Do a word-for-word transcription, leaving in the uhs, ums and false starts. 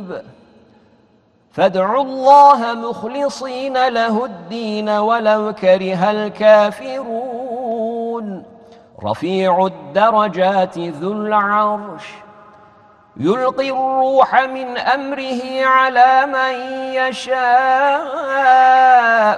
قريب فادعوا الله مخلصين له الدين ولو كره الكافرون رفيع الدرجات ذو العرش يلقي الروح من أمره على من يشاء